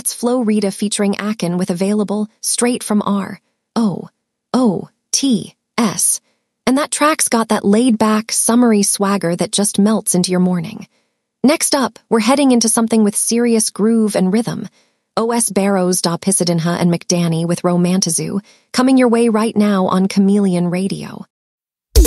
That's Flo Rida featuring Akin with Available, straight from R.O.O.T.S. And that track's got that laid-back, summery swagger that just melts into your morning. Next up, we're heading into something with serious groove and rhythm. O.S. Barrows, Da Pisadinha, and McDanny with Romantazoo, coming your way right now on Chameleon Radio.